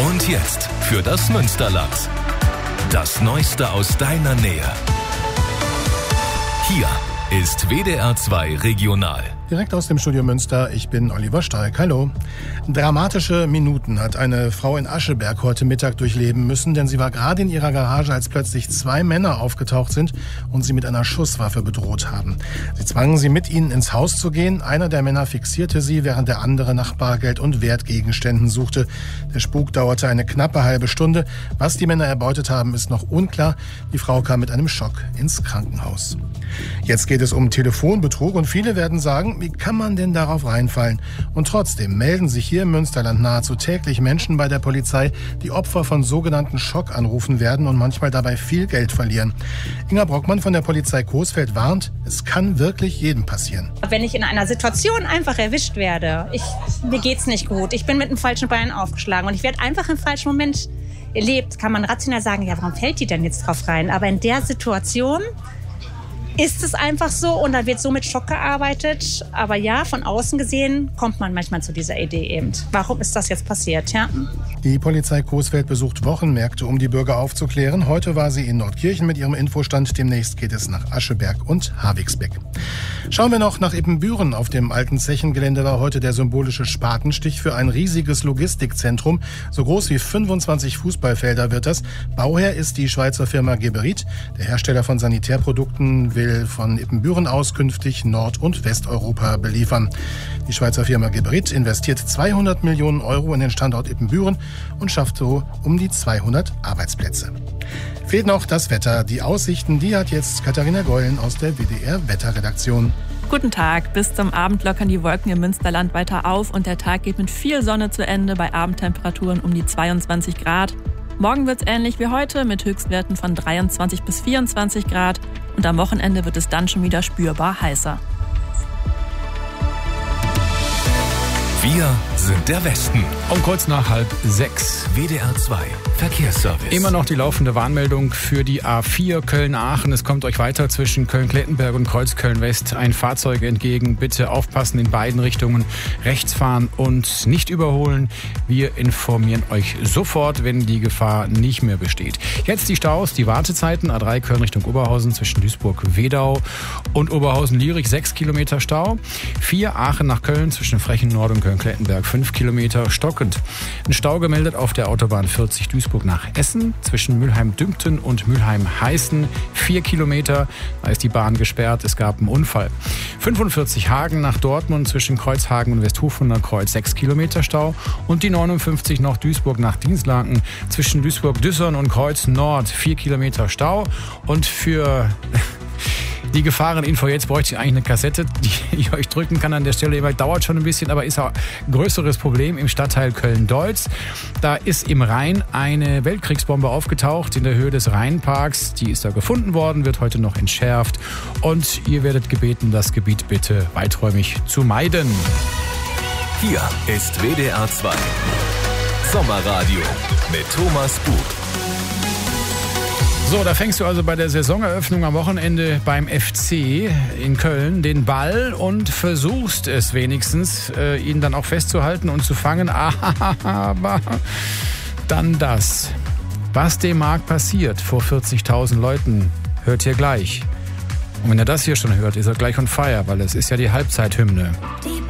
Und jetzt für das Münsterland. Das Neueste aus deiner Nähe. Hier ist WDR 2 Regional. Direkt aus dem Studio Münster, ich bin Oliver Stark. Hallo. Dramatische Minuten hat eine Frau in Ascheberg heute Mittag durchleben müssen, denn sie war gerade in ihrer Garage, als plötzlich 2 Männer aufgetaucht sind und sie mit einer Schusswaffe bedroht haben. Sie zwangen sie, mit ihnen ins Haus zu gehen. Einer der Männer fixierte sie, während der andere nach Bargeld und Wertgegenständen suchte. Der Spuk dauerte eine knappe halbe Stunde. Was die Männer erbeutet haben, ist noch unklar. Die Frau kam mit einem Schock ins Krankenhaus. Jetzt geht es um Telefonbetrug und viele werden sagen, wie kann man denn darauf reinfallen? Und trotzdem melden sich hier im Münsterland nahezu täglich Menschen bei der Polizei, die Opfer von sogenannten Schockanrufen werden und manchmal dabei viel Geld verlieren. Inga Brockmann von der Polizei Coesfeld warnt, es kann wirklich jedem passieren. Wenn ich in einer Situation einfach erwischt werde, mir geht's nicht gut, ich bin mit dem falschen Bein aufgeschlagen und ich werde einfach im falschen Moment erlebt, kann man rational sagen, ja, warum fällt die denn jetzt drauf rein? Aber in der Situation ist es einfach so und da wird so mit Schock gearbeitet. Aber ja, von außen gesehen kommt man manchmal zu dieser Idee eben. Warum ist das jetzt passiert? Ja? Die Polizei Coesfeld besucht Wochenmärkte, um die Bürger aufzuklären. Heute war sie in Nordkirchen mit ihrem Infostand. Demnächst geht es nach Ascheberg und Havigsbeck. Schauen wir noch nach Ippenbüren. Auf dem alten Zechengelände war heute der symbolische Spatenstich für ein riesiges Logistikzentrum. So groß wie 25 Fußballfelder wird das. Bauherr ist die Schweizer Firma Geberit. Der Hersteller von Sanitärprodukten will von Ippenbüren aus künftig Nord- und Westeuropa beliefern. Die Schweizer Firma Geberit investiert 200 Millionen Euro in den Standort Ippenbüren und schafft so um die 200 Arbeitsplätze. Fehlt noch das Wetter. Die Aussichten, die hat jetzt Katharina Gollen aus der WDR-Wetterredaktion. Guten Tag. Bis zum Abend lockern die Wolken im Münsterland weiter auf und der Tag geht mit viel Sonne zu Ende bei Abendtemperaturen um die 22 Grad. Morgen wird es ähnlich wie heute mit Höchstwerten von 23 bis 24 Grad und am Wochenende wird es dann schon wieder spürbar heißer. Wir sind der Westen. Um kurz nach 5:30. WDR 2 Verkehrsservice. Immer noch die laufende Warnmeldung für die A4 Köln-Aachen. Es kommt euch weiter zwischen Köln-Klettenberg und Kreuzköln-West ein Fahrzeug entgegen. Bitte aufpassen, in beiden Richtungen rechts fahren und nicht überholen. Wir informieren euch sofort, wenn die Gefahr nicht mehr besteht. Jetzt die Staus, die Wartezeiten. A3 Köln Richtung Oberhausen zwischen Duisburg-Wedau und Oberhausen-Lierich 6 Kilometer Stau. 4 Aachen nach Köln zwischen Frechen-Nord und Köln-Klettenberg 5 Kilometer stockend. Ein Stau gemeldet auf der Autobahn 40 Duisburg nach Essen zwischen Mülheim-Dümpten und Mülheim-Heißen 4 Kilometer. Da ist die Bahn gesperrt, es gab einen Unfall. 45 Hagen nach Dortmund zwischen Kreuzhagen und Westhofunder Kreuz 6 Kilometer Stau. Und die 59 noch Duisburg nach Dienstlaken zwischen Duisburg-Düssern und Kreuz Nord 4 Kilometer Stau. Und für die Gefahreninfo jetzt bräuchte ich eigentlich eine Kassette, die ich euch drücken kann an der Stelle. Dauert schon ein bisschen, aber ist auch ein größeres Problem im Stadtteil Köln-Deutz. Da ist im Rhein eine Weltkriegsbombe aufgetaucht in der Höhe des Rheinparks. Die ist da gefunden worden, wird heute noch entschärft. Und ihr werdet gebeten, das Gebiet bitte weiträumig zu meiden. Hier ist WDR 2 Sommerradio mit Thomas Bug. So, da fängst du also bei der Saisoneröffnung am Wochenende beim FC in Köln den Ball und versuchst es wenigstens, ihn dann auch festzuhalten und zu fangen. Aber dann das. Was dem Markt passiert vor 40.000 Leuten, hört ihr gleich. Und wenn ihr das hier schon hört, ist er gleich on fire, weil es ist ja die Halbzeithymne.